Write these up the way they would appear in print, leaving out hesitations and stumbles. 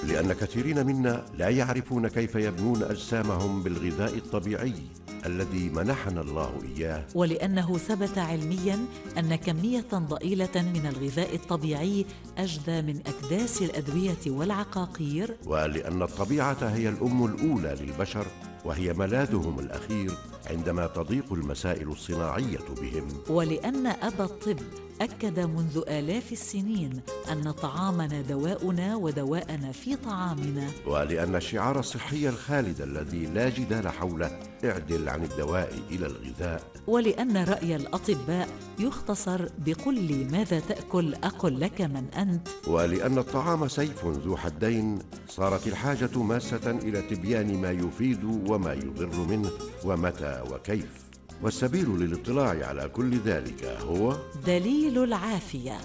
لأن كثيرين منا لا يعرفون كيف يبنون أجسامهم بالغذاء الطبيعي الذي منحنا الله إياه، ولأنه ثبت علمياً أن كمية ضئيلة من الغذاء الطبيعي أجدى من أكداس الأدوية والعقاقير، ولأن الطبيعة هي الأم الأولى للبشر وهي ملاذهم الأخير عندما تضيق المسائل الصناعية بهم، ولأن أبا الطب أكد منذ آلاف السنين أن طعامنا دواؤنا ودواءنا في طعامنا، ولأن الشعار الصحي الخالد الذي لا جدال حوله اعدل عن الدواء إلى الغذاء، ولأن رأي الأطباء يختصر بقل لي ماذا تأكل أقل لك من أنت، ولأن الطعام سيف ذو حدين صارت الحاجة ماسة إلى تبيان ما يفيد وما يضر منه ومتى وكيف. والسبيل للاطلاع على كل ذلك هو دليل العافية.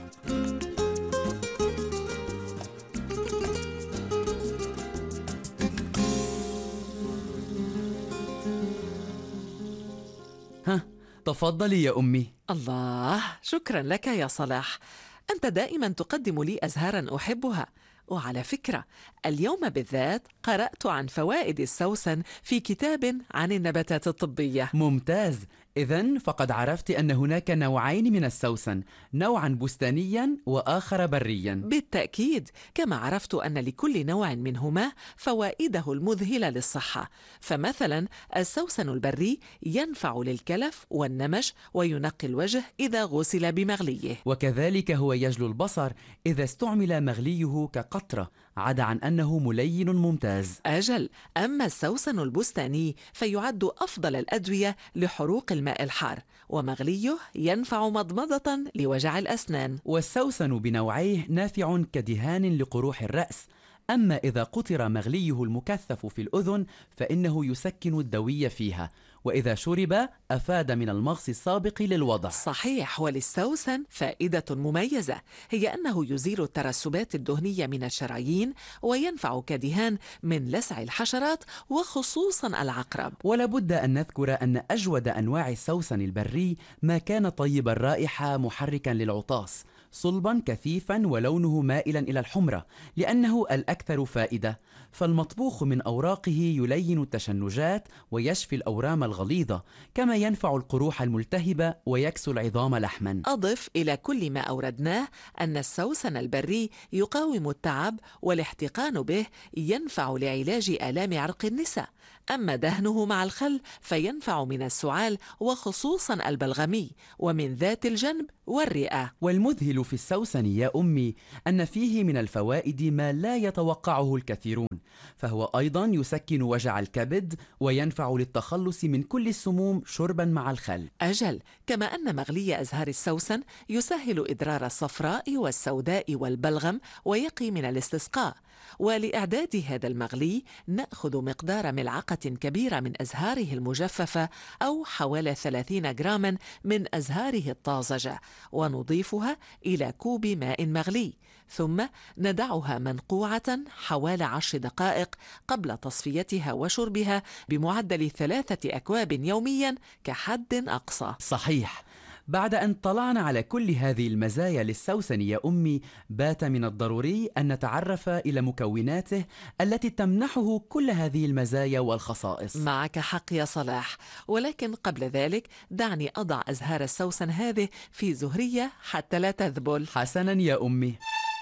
تفضلي يا أمي. الله، شكرا لك يا صلاح. أنت دائما تقدم لي أزهارا أحبها. وعلى فكرة، اليوم بالذات قرأت عن فوائد السوسن في كتاب عن النباتات الطبية. ممتاز، إذن فقد عرفت أن هناك نوعين من السوسن، نوعا بستانيا وآخر بريا. بالتأكيد، كما عرفت أن لكل نوع منهما فوائده المذهلة للصحة. فمثلا السوسن البري ينفع للكلف والنمش وينقي الوجه إذا غسل بمغليه، وكذلك هو يجلو البصر إذا استعمل مغليه كقطرة، عدا عن أنه ملين ممتاز. أجل، أما السوسن البستاني فيعد أفضل الأدوية لحروق الماء الحار، ومغليه ينفع مضمضة لوجع الأسنان. والسوسن بنوعيه نافع كدهان لقروح الرأس، أما إذا قطر مغليه المكثف في الأذن فإنه يسكن الدوي فيها، وإذا شرب أفاد من المغص السابق للوضع. صحيح، وللسوسن فائدة مميزة، هي أنه يزيل الترسبات الدهنية من الشرايين، وينفع كدهان من لسع الحشرات وخصوصا العقرب. ولا بد أن نذكر أن أجود أنواع السوسن البري ما كان طيب الرائحة محركا للعطاس، صلبا كثيفا ولونه مائلا إلى الحمرة، لأنه الأكثر فائدة. فالمطبوخ من أوراقه يلين التشنجات ويشفي الأورام الغليظة، كما ينفع القروح الملتهبة ويكسو العظام لحما. أضف إلى كل ما أوردناه أن السوسن البري يقاوم التعب، والاحتقان به ينفع لعلاج آلام عرق النساء. أما دهنه مع الخل فينفع من السعال وخصوصا البلغمي، ومن ذات الجنب والرئة. والمذهل في السوسن يا أمي أن فيه من الفوائد ما لا يتوقعه الكثيرون، فهو أيضا يسكن وجع الكبد وينفع للتخلص من كل السموم شربا مع الخل. أجل، كما أن مغلي أزهار السوسن يسهل إدرار الصفراء والسوداء والبلغم ويقي من الاستسقاء. ولإعداد هذا المغلي نأخذ مقدار ملعقة كبيرة من أزهاره المجففة أو حوالي 30 جراما من أزهاره الطازجة، ونضيفها إلى كوب ماء مغلي، ثم ندعها منقوعة حوالي 10 دقائق قبل تصفيتها وشربها بمعدل 3 أكواب يوميا كحد أقصى. صحيح. بعد أن طلعنا على كل هذه المزايا للسوسن يا أمي، بات من الضروري أن نتعرف إلى مكوناته التي تمنحه كل هذه المزايا والخصائص. معك حق يا صلاح، ولكن قبل ذلك دعني أضع أزهار السوسن هذه في زهرية حتى لا تذبل. حسنا يا أمي.